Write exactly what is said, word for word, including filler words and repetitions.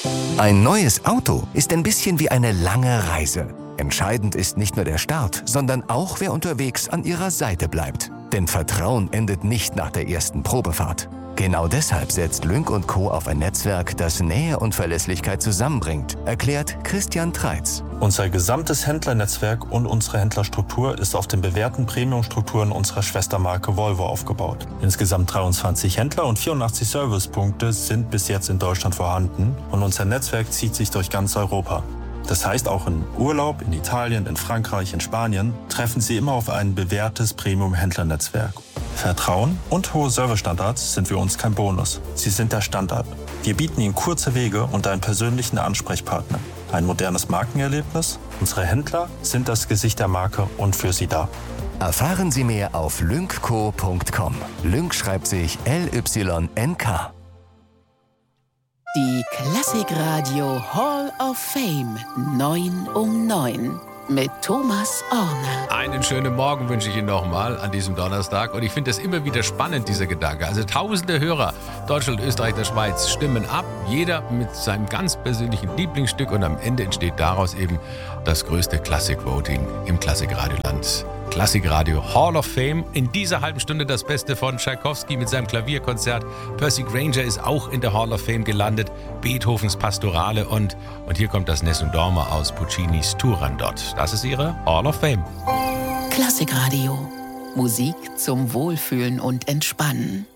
Ein neues Auto ist ein bisschen wie eine lange Reise. Entscheidend ist nicht nur der Start, sondern auch, wer unterwegs an Ihrer Seite bleibt. Denn Vertrauen endet nicht nach der ersten Probefahrt. Genau deshalb setzt Lynk und Co. auf ein Netzwerk, das Nähe und Verlässlichkeit zusammenbringt, erklärt Christian Treitz. Unser gesamtes Händlernetzwerk und unsere Händlerstruktur ist auf den bewährten Premium-Strukturen unserer Schwestermarke Volvo aufgebaut. Insgesamt dreiundzwanzig Händler und vierundachtzig Servicepunkte sind bis jetzt in Deutschland vorhanden und unser Netzwerk zieht sich durch ganz Europa. Das heißt, auch in Urlaub, in Italien, in Frankreich, in Spanien treffen Sie immer auf ein bewährtes Premium-Händlernetzwerk. Vertrauen und hohe Servicestandards sind für uns kein Bonus. Sie sind der Standard. Wir bieten Ihnen kurze Wege und einen persönlichen Ansprechpartner. Ein modernes Markenerlebnis. Unsere Händler sind das Gesicht der Marke und für Sie da. Erfahren Sie mehr auf lynkco punkt com. Lynk schreibt sich L Y N K. Die Klassikradio Hall of Fame neun um neun mit Thomas Orner. Einen schönen Morgen wünsche ich Ihnen nochmal an diesem Donnerstag. Und ich finde das immer wieder spannend, dieser Gedanke. Also tausende Hörer, Deutschland, Österreich, der Schweiz, stimmen ab. Jeder mit seinem ganz persönlichen Lieblingsstück. Und am Ende entsteht daraus eben das größte Klassik-Voting im Klassikradioland. Klassikradio Hall of Fame. In dieser halben Stunde das Beste von Tschaikowski mit seinem Klavierkonzert. Percy Granger ist auch in der Hall of Fame gelandet. Beethovens Pastorale und, und hier kommt das Nessun Dorma aus Puccinis Turandot. Das ist ihre Hall of Fame. Klassikradio. Musik zum Wohlfühlen und Entspannen.